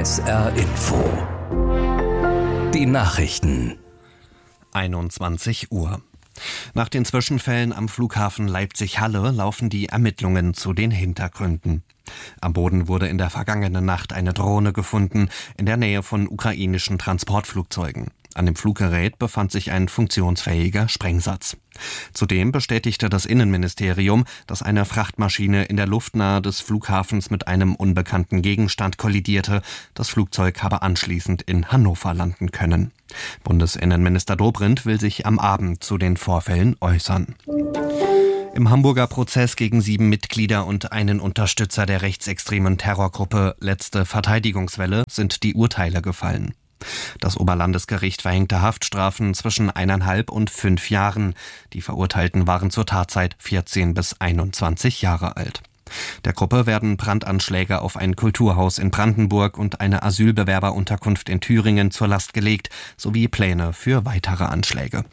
SR Info. Die Nachrichten. 21 Uhr. Nach den Zwischenfällen am Flughafen Leipzig-Halle laufen die Ermittlungen zu den Hintergründen. Am Boden wurde in der vergangenen Nacht eine Drohne gefunden, in der Nähe von ukrainischen Transportflugzeugen. An dem Fluggerät befand sich ein funktionsfähiger Sprengsatz. Zudem bestätigte das Innenministerium, dass eine Frachtmaschine in der Luft nahe des Flughafens mit einem unbekannten Gegenstand kollidierte. Das Flugzeug habe anschließend in Hannover landen können. Bundesinnenminister Dobrindt will sich am Abend zu den Vorfällen äußern. Im Hamburger Prozess gegen 7 Mitglieder und einen Unterstützer der rechtsextremen Terrorgruppe Letzte Verteidigungswelle sind die Urteile gefallen. Das Oberlandesgericht verhängte Haftstrafen zwischen 1,5 und 5 Jahren. Die Verurteilten waren zur Tatzeit 14 bis 21 Jahre alt. Der Gruppe werden Brandanschläge auf ein Kulturhaus in Brandenburg und eine Asylbewerberunterkunft in Thüringen zur Last gelegt, sowie Pläne für weitere Anschläge.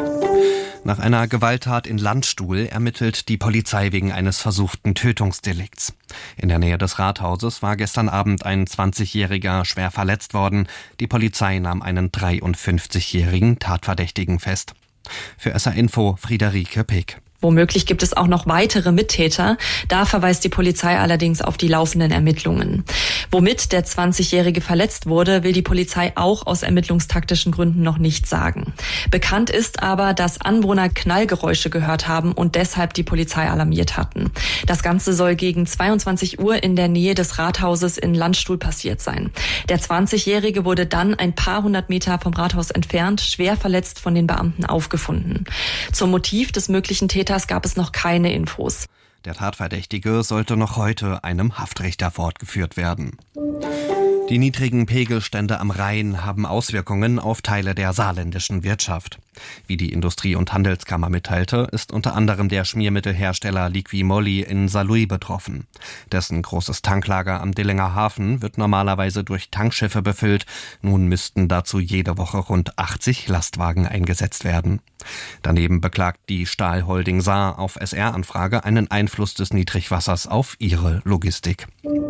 Nach einer Gewalttat in Landstuhl ermittelt die Polizei wegen eines versuchten Tötungsdelikts. In der Nähe des Rathauses war gestern Abend ein 20-Jähriger schwer verletzt worden. Die Polizei nahm einen 53-jährigen Tatverdächtigen fest. Für SR Info Friederike Peck. Womöglich gibt es auch noch weitere Mittäter. Da verweist die Polizei allerdings auf die laufenden Ermittlungen. Womit der 20-Jährige verletzt wurde, will die Polizei auch aus ermittlungstaktischen Gründen noch nicht sagen. Bekannt ist aber, dass Anwohner Knallgeräusche gehört haben und deshalb die Polizei alarmiert hatten. Das Ganze soll gegen 22 Uhr in der Nähe des Rathauses in Landstuhl passiert sein. Der 20-Jährige wurde dann ein paar hundert Meter vom Rathaus entfernt, schwer verletzt von den Beamten aufgefunden. Zum Motiv des möglichen Täters gab es noch keine Infos. Der Tatverdächtige sollte noch heute einem Haftrichter fortgeführt werden. Die niedrigen Pegelstände am Rhein haben Auswirkungen auf Teile der saarländischen Wirtschaft. Wie die Industrie- und Handelskammer mitteilte, ist unter anderem der Schmiermittelhersteller Liqui-Moly in Saarlouis betroffen. Dessen großes Tanklager am Dillinger Hafen wird normalerweise durch Tankschiffe befüllt. Nun müssten dazu jede Woche rund 80 Lastwagen eingesetzt werden. Daneben beklagt die Stahlholding Saar auf SR-Anfrage einen Einfluss des Niedrigwassers auf ihre Logistik.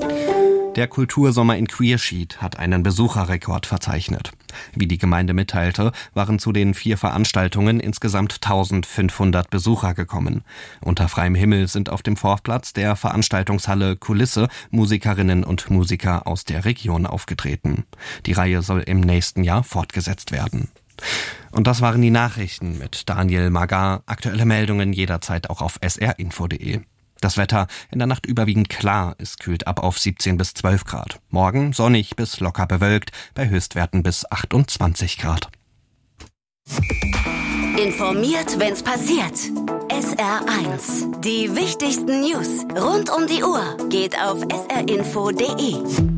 Der Kultursommer in Queerschied hat einen Besucherrekord verzeichnet. Wie die Gemeinde mitteilte, waren zu den 4 Veranstaltungen insgesamt 1500 Besucher gekommen. Unter freiem Himmel sind auf dem Vorplatz der Veranstaltungshalle Kulisse Musikerinnen und Musiker aus der Region aufgetreten. Die Reihe soll im nächsten Jahr fortgesetzt werden. Und das waren die Nachrichten mit Daniel Magar. Aktuelle Meldungen jederzeit auch auf srinfo.de. Das Wetter in der Nacht überwiegend klar, es kühlt ab auf 17 bis 12 Grad. Morgen sonnig bis locker bewölkt, bei Höchstwerten bis 28 Grad. Informiert, wenn's passiert. SR1. Die wichtigsten News rund um die Uhr geht auf srinfo.de.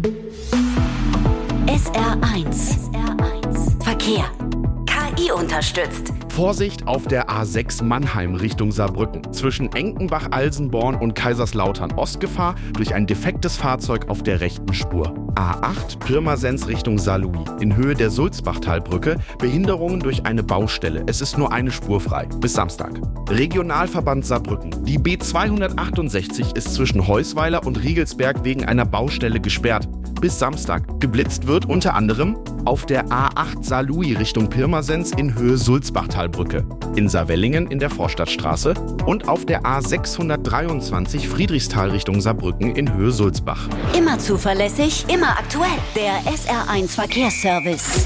SR1. Verkehr. KI unterstützt. Vorsicht auf der A6 Mannheim Richtung Saarbrücken. Zwischen Enkenbach-Alsenborn und Kaiserslautern Ostgefahr durch ein defektes Fahrzeug auf der rechten Spur. A8 Pirmasens Richtung Saarlouis. In Höhe der Sulzbachtalbrücke Behinderungen durch eine Baustelle. Es ist nur eine Spur frei. Bis Samstag. Regionalverband Saarbrücken. Die B268 ist zwischen Heusweiler und Riegelsberg wegen einer Baustelle gesperrt. Bis Samstag. Geblitzt wird unter anderem auf der A8 Saarlouis Richtung Pirmasens in Höhe Sulzbachtalbrücke, in Saarwellingen in der Vorstadtstraße und auf der A623 Friedrichsthal Richtung Saarbrücken in Höhe Sulzbach. Immer zuverlässig, immer aktuell. Der SR1 Verkehrsservice.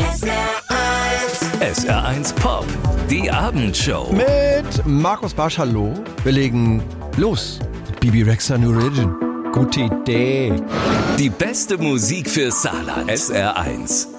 SR1 Pop, die Abendshow. Mit Markus Barsch, hallo. Wir legen los mit Bibi Rexha New Religion. Gute Idee. Die beste Musik für Saarland. SR1.